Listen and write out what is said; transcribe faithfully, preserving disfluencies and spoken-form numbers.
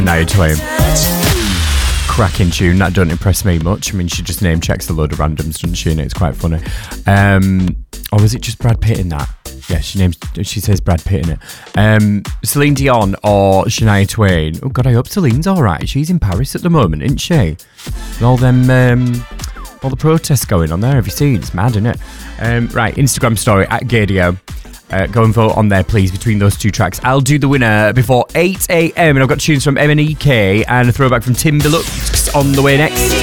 Shania Twain. Cracking tune. That don't impress me much. I mean, she just name checks a load of randoms, doesn't she? And it's quite funny. Um, or was it just Brad Pitt in that? Yeah, she names. She says Brad Pitt in it. Um, Celine Dion or Shania Twain? Oh God, I hope Celine's all right. She's in Paris at the moment, isn't she? And all them, um, all the protests going on there. Have you seen? It's mad, isn't it? Um, right, Instagram story at Gadio. Uh, go and vote on there, please, between those two tracks. I'll do the winner before eight a.m. and I've got tunes from M and E K and a throwback from Tim Deluxe on the way next.